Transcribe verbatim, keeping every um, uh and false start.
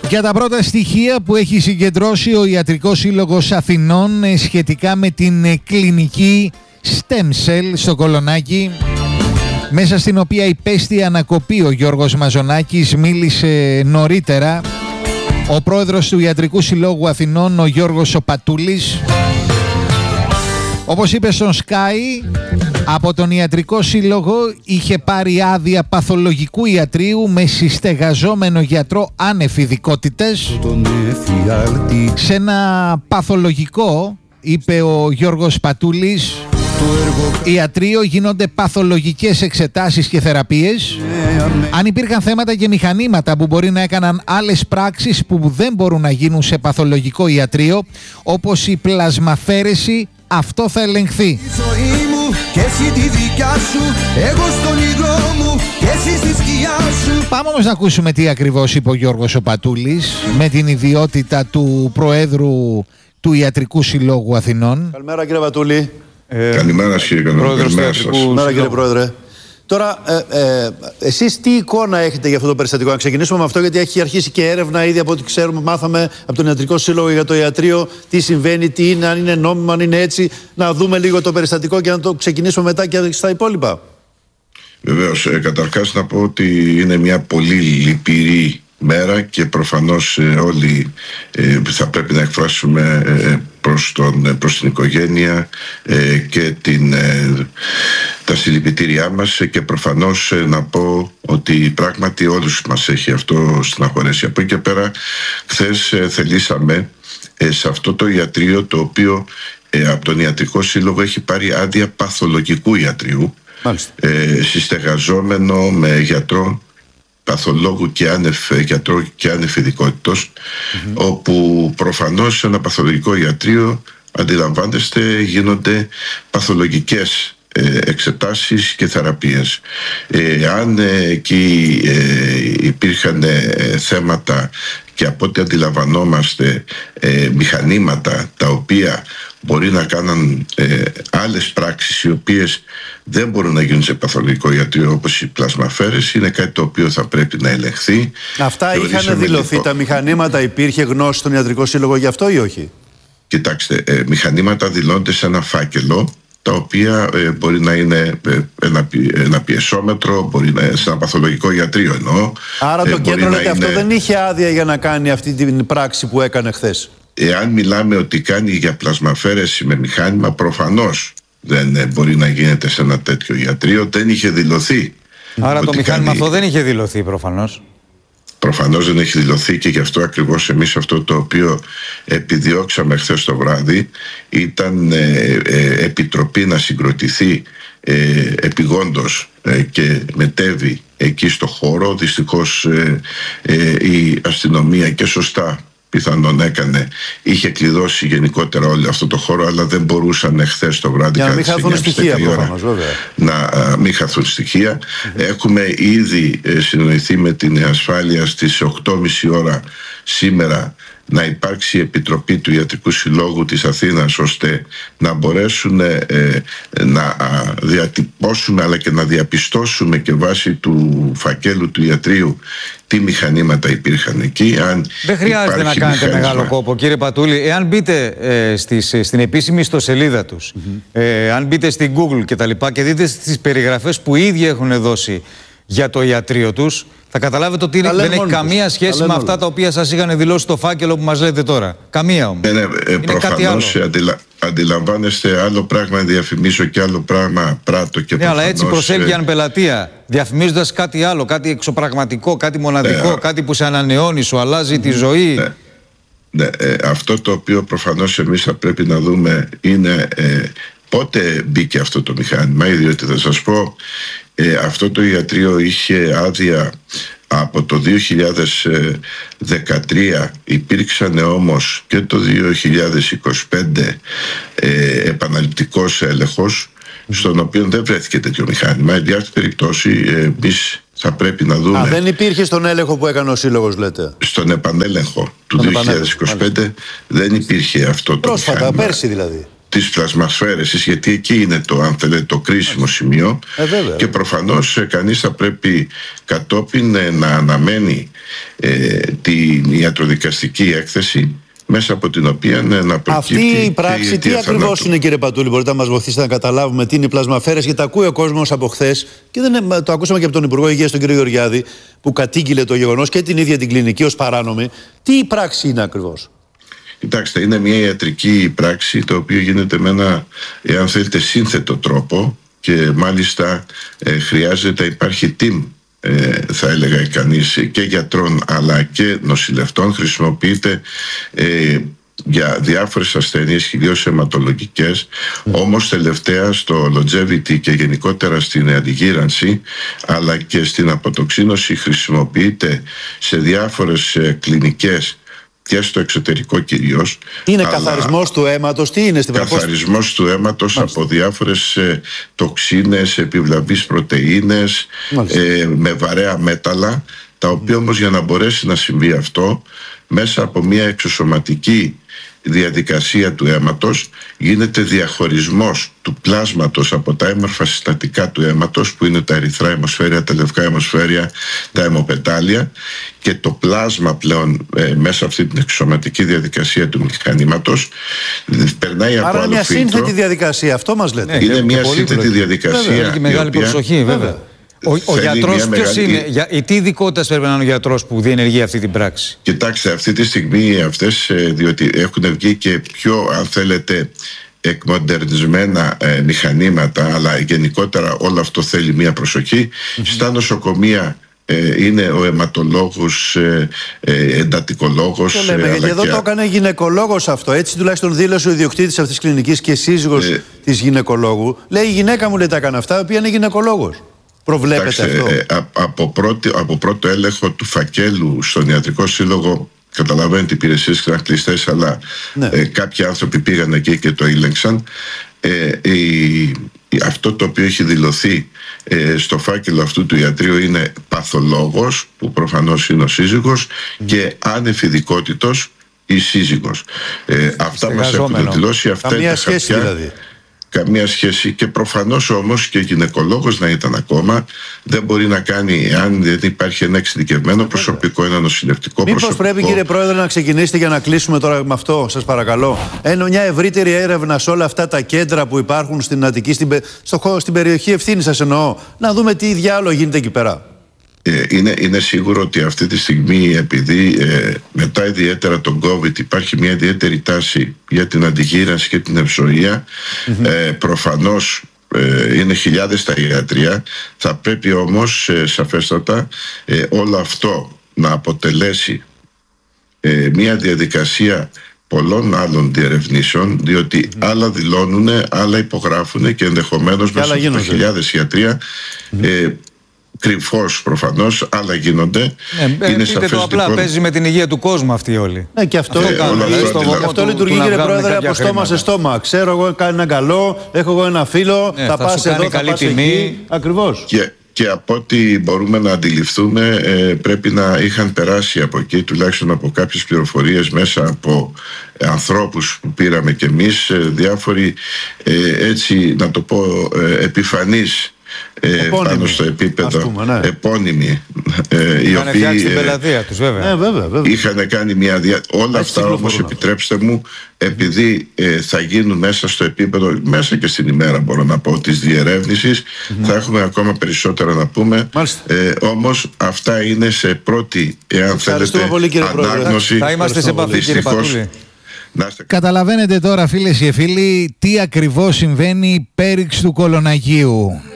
Για τα πρώτα στοιχεία που έχει συγκεντρώσει ο Ιατρικός Σύλλογος Αθηνών σχετικά με την κλινική Stem Cell στο Κολονάκι, μέσα στην οποία υπέστη ανακοπή ο Γιώργος Μαζονάκης, μίλησε νωρίτερα ο πρόεδρος του Ιατρικού Συλλόγου Αθηνών, ο Γιώργος ο Πατούλης. Όπως είπε στον Sky, από τον Ιατρικό Σύλλογο είχε πάρει άδεια παθολογικού ιατρίου με συστεγαζόμενο γιατρό άνευ ειδικότητες. Σε ένα παθολογικό, είπε ο Γιώργος Πατούλης, ιατρείο γίνονται παθολογικές εξετάσεις και θεραπείες. Αν υπήρχαν θέματα και μηχανήματα που μπορεί να έκαναν άλλες πράξεις που δεν μπορούν να γίνουν σε παθολογικό ιατρείο, όπως η πλασμαφέρεση, αυτό θα ελεγχθεί. Πάμε όμως να ακούσουμε τι ακριβώς είπε ο Γιώργος ο Πατούλης με την ιδιότητα του Προέδρου του Ιατρικού Συλλόγου Αθηνών. Καλημέρα κύριε Πατούλη. Ε, Καλημέρα κύριε Κανόνα. Καλημέρα σας. Καλημέρα κύριε Πρόεδρε. Τώρα, ε, ε, εσείς τι εικόνα έχετε για αυτό το περιστατικό? Να ξεκινήσουμε με αυτό, γιατί έχει αρχίσει και έρευνα ήδη από ό,τι ξέρουμε, μάθαμε από τον Ιατρικό Σύλλογο για το ιατρείο, τι συμβαίνει, τι είναι, αν είναι νόμιμο, αν είναι έτσι. Να δούμε λίγο το περιστατικό και να το ξεκινήσουμε μετά και στα υπόλοιπα. Βεβαίως, ε, καταρχάς να πω ότι είναι μια πολύ λυπηρή μέρα και προφανώς ε, όλοι ε, θα πρέπει να εκφράσουμε ε, προς, τον, προς την οικογένεια ε, και την, ε, τα συλληπιτήριά μας, και προφανώς ε, να πω ότι πράγματι όλους μας έχει αυτό στεναχωρέσει. Από εκεί και πέρα, χθες ε, θελήσαμε ε, σε αυτό το ιατρείο, το οποίο ε, από τον Ιατρικό Σύλλογο έχει πάρει άδεια παθολογικού ιατρίου, ε, συστεγαζόμενο με γιατρό παθολόγου και άνευ, γιατρό και άνευ ειδικότητος, mm-hmm. όπου προφανώς σε ένα παθολογικό ιατρείο, αντιλαμβάνεστε, γίνονται παθολογικές ε, εξετάσεις και θεραπείες. Ε, αν ε, εκεί ε, υπήρχαν ε, θέματα και από ό,τι αντιλαμβανόμαστε ε, μηχανήματα τα οποία μπορεί να κάνουν ε, άλλες πράξεις οι οποίες δεν μπορούν να γίνουν σε παθολογικό ιατρείο, όπως η πλασμαφέρεση, είναι κάτι το οποίο θα πρέπει να ελεγχθεί. Αυτά είχαν δηλωθεί, λοιπόν, τα μηχανήματα, υπήρχε γνώση στον Ιατρικό Σύλλογο γι' αυτό ή όχι? Κοιτάξτε, ε, μηχανήματα δηλώνται σε ένα φάκελο, τα οποία ε, μπορεί να είναι ε, ένα, ένα πιεσόμετρο, μπορεί να είναι σε ένα παθολογικό ιατρείο εννοώ. Άρα το ε, κέντρο λέτε είναι... αυτό δεν είχε άδεια για να κάνει αυτή την πράξη που έκανε χθες? Εάν μιλάμε ότι κάνει για πλασμαφέρεση με μηχάνημα, προφανώς δεν ε, μπορεί να γίνεται σε ένα τέτοιο ιατρείο, δεν είχε δηλωθεί. Άρα το μηχάνημα κάνει... αυτό δεν είχε δηλωθεί προφανώς. Προφανώς δεν έχει δηλωθεί, και γι' αυτό ακριβώς εμείς αυτό το οποίο επιδιώξαμε χθες το βράδυ ήταν ε, ε, επιτροπή να συγκροτηθεί ε, επιγόντως ε, και μετέβη εκεί στο χώρο. Δυστυχώς ε, ε, η αστυνομία, και σωστά πιθανόν έκανε, είχε κλειδώσει γενικότερα όλο αυτό το χώρο, αλλά δεν μπορούσαν χθες το βράδυ, για να μην χαθούν στοιχεία, προφανώς, βέβαια. Να α, μην χαθούν στοιχεία. Mm-hmm. Έχουμε ήδη ε, συνοηθεί με την ασφάλεια στις οκτώ και μισή ώρα σήμερα να υπάρξει επιτροπή του Ιατρικού Συλλόγου της Αθήνας, ώστε να μπορέσουν ε, να α, διατυπώσουμε αλλά και να διαπιστώσουμε και βάσει του φακέλου του ιατρίου τι μηχανήματα υπήρχαν εκεί. Αν δεν χρειάζεται να κάνετε μηχανισμα... μεγάλο κόπο, κύριε Πατούλη. Εάν μπείτε ε, στις, στην επίσημη ιστοσελίδα τους, mm-hmm. ε, αν μπείτε στην Google και τα λοιπά και δείτε τις περιγραφές που ήδη έχουν δώσει για το ιατρείο τους, θα καταλάβετε ότι είναι, δεν έχει καμία τους. σχέση με αυτά τα οποία σας είχαν δηλώσει στο φάκελο που μας λέτε τώρα. Καμία όμως. Ναι, ναι, ε, προφανώς αντιλα, αντιλαμβάνεστε, άλλο πράγμα διαφημίζω και άλλο πράγμα πράττω. Και ναι, αλλά έτσι προσέλκυαν ε... πελατεία, διαφημίζοντας κάτι άλλο, κάτι εξωπραγματικό, κάτι μοναδικό, ναι, κάτι που σε ανανεώνει, σου αλλάζει mm-hmm. τη ζωή. Ναι. Ναι, ε, αυτό το οποίο προφανώς εμείς θα πρέπει να δούμε είναι ε, πότε μπήκε αυτό το μηχάνημα, διότι θα σας πω, ε, αυτό το ιατρείο είχε άδεια από το δύο χιλιάδες δεκατρία, υπήρξαν όμως και το δύο χιλιάδες είκοσι πέντε ε, επαναληπτικός έλεγχος, στον οποίο δεν βρέθηκε τέτοιο μηχάνημα. Εν διάρκεια περιπτώσει, εμείς θα πρέπει να δούμε. Α, δεν υπήρχε στον έλεγχο που έκανε ο Σύλλογος, λέτε? Στον επανέλεγχο του δύο χιλιάδες είκοσι πέντε μάλιστα. Δεν υπήρχε αυτό το πρόσφατα, μηχάνημα. Πέρσι δηλαδή. Της πλασμασφαίρεσης, γιατί εκεί είναι το, αν θέλετε, το κρίσιμο σημείο. Ε, και προφανώς κανείς θα πρέπει κατόπιν να αναμένει ε, την ιατροδικαστική έκθεση, μέσα από την οποία ναι, να προκύπτει. Αυτή η πράξη, τι ακριβώς είναι, κύριε Πατούλη, μπορείτε να μας βοηθήσετε να καταλάβουμε τι είναι η πλασμαφέρες, γιατί τα ακούει ο κόσμος από χθες και δεν είναι, το ακούσαμε και από τον Υπουργό Υγείας, τον κύριο Γεωργιάδη, που κατήγγειλε το γεγονός και την ίδια την κλινική ως παράνομη. Τι η πράξη είναι ακριβώς? Κοιτάξτε, είναι μια ιατρική πράξη, το οποίο γίνεται με ένα, εάν θέλετε, σύνθετο τρόπο και μάλιστα ε, χρειάζεται, υπάρχει team, ε, θα έλεγα κανείς, και γιατρών αλλά και νοσηλευτών. Χρησιμοποιείται ε, για διάφορες ασθένειες, κυρίως αιματολογικές, mm. όμως τελευταία στο longevity και γενικότερα στην αντιγύρανση αλλά και στην αποτοξίνωση χρησιμοποιείται σε διάφορες ε, κλινικές και στο εξωτερικό κυρίως. Είναι καθαρισμός του αίματος, τι είναι στην πραγματικότητα? Καθαρισμός του αίματος από διάφορες ε, τοξίνες, επιβλαβείς πρωτεΐνες, ε, με βαρέα μέταλλα, τα οποία όμως για να μπορέσει να συμβεί αυτό, μέσα από μια εξωσωματική διαδικασία του αίματος γίνεται διαχωρισμός του πλάσματος από τα έμορφα συστατικά του αίματος, που είναι τα ερυθρά αιμοσφαίρια, τα λευκά αιμοσφαίρια, τα αιμοπετάλια, και το πλάσμα πλέον ε, μέσα αυτή την εξωσωματική διαδικασία του μηχανήματος περνάει από άλλο φίλτρο. Άρα μια σύνθετη διαδικασία, αυτό μας λέτε? Ναι, είναι μια σύνθετη διαδικασία. Βέβαια, έχει μεγάλη οποία... προσοχή, βέβαια. Ο, ο γιατρός ποιος μεγάλη... είναι, για, τι ειδικότητας πρέπει να είναι ο γιατρός που διενεργεί αυτή την πράξη? Κοιτάξτε, αυτή τη στιγμή αυτές, διότι έχουν βγει και πιο, αν θέλετε, εκμοντερνισμένα ε, μηχανήματα, αλλά γενικότερα όλο αυτό θέλει μια προσοχή. Mm-hmm. Στα νοσοκομεία ε, είναι ο αιματολόγος, ε, ε, εντατικολόγος. Το λέμε, ε, γιατί εδώ και... το έκανε γυναικολόγος αυτό. Έτσι τουλάχιστον δήλωσε ο ιδιοκτήτης αυτής της κλινικής και σύζυγος ε... της γυναικολόγου. Λέει, η γυναίκα μου, λέει, τα έκανε αυτά, η οποία είναι γυναικολόγος. Προβλέπετε Κοιτάξτε, αυτό? Ε, από, πρώτη, από πρώτο έλεγχο του φακέλου στον Ιατρικό Σύλλογο, καταλαβαίνετε, οι υπηρεσίες ήταν κλειστές, αλλά ναι. ε, κάποιοι άνθρωποι πήγαν εκεί και το ήλεγξαν. Ε, η, αυτό το οποίο έχει δηλωθεί ε, στο φάκελο αυτού του ιατρείου είναι παθολόγος, που προφανώς είναι ο σύζυγος, mm. και ανεφιδικότητος η σύζυγος. Ε, αυτά μας έχουν δηλώσει. Αυτά Καμία είναι τα σχέση χαρτιά. Δηλαδή. Καμία σχέση, και προφανώς όμως και γυναικολόγος να ήταν ακόμα δεν μπορεί να κάνει, αν δεν υπάρχει ένα εξειδικευμένο προσωπικό, ένα νοσηλευτικό Μήπως προσωπικό. Μήπως πρέπει, κύριε Πρόεδρε, να ξεκινήσετε, για να κλείσουμε τώρα με αυτό, σας παρακαλώ, ενώ μια ευρύτερη έρευνα σε όλα αυτά τα κέντρα που υπάρχουν στην Αττική, στην, στο, στην περιοχή ευθύνη σας εννοώ, να δούμε τι διάλογο γίνεται εκεί πέρα? Ε, είναι, είναι σίγουρο ότι αυτή τη στιγμή, επειδή ε, μετά ιδιαίτερα τον COVID υπάρχει μια ιδιαίτερη τάση για την αντιγύρανση και την ευζοία, mm-hmm. ε, προφανώς ε, είναι χιλιάδες τα ιατρία, θα πρέπει όμως ε, σαφέστατα ε, όλο αυτό να αποτελέσει ε, μια διαδικασία πολλών άλλων διερευνήσεων, διότι mm. άλλα δηλώνουν, άλλα υπογράφουν και ενδεχομένως μέσα από τα χιλιάδες ιατρία mm. ε, κρυφώς προφανώς, άλλα γίνονται. Ναι, είναι σαφές, το απλά, λοιπόν, παίζει με την υγεία του κόσμου αυτή όλοι. Ναι, και αυτό, αυτό, αυτό, δηλαδή, αυτό, δηλαδή, αυτό λειτουργεί, κύριε Πρόεδρε, από στόμα σε στόμα. Ξέρω εγώ, κάνει ένα καλό, έχω εγώ ένα φίλο, ναι, θα, θα πας εδώ, θα πας εκεί. Ακριβώς. Και, και από ό,τι μπορούμε να αντιληφθούμε, ε, πρέπει να είχαν περάσει από εκεί, τουλάχιστον από κάποιες πληροφορίες μέσα από ε, ανθρώπους που πήραμε κι εμείς, ε, διάφοροι, ε, έτσι να το πω, ε, επιφανείς, Ε, πάνω στο επίπεδο, πούμε, ναι. επώνυμοι, ε, οι οποίοι την πελατεία τους, βέβαια. Ε, βέβαια, βέβαια. είχαν κάνει μια δια... όλα Έτσι αυτά όμως, επιτρέψτε μου, επειδή ε, θα γίνουν μέσα στο επίπεδο, μέσα και στην ημέρα μπορώ να πω, της διερεύνησης, mm-hmm. θα έχουμε ακόμα περισσότερα να πούμε, ε, όμως αυτά είναι σε πρώτη, εάν θέλετε, πολύ, ανάγνωση. Θα είμαστε σε επαφή, κύριε Πατούλη. Καταλαβαίνετε τώρα, φίλες και φίλοι, τι ακριβώς συμβαίνει πέριξ του Κολοναγίου.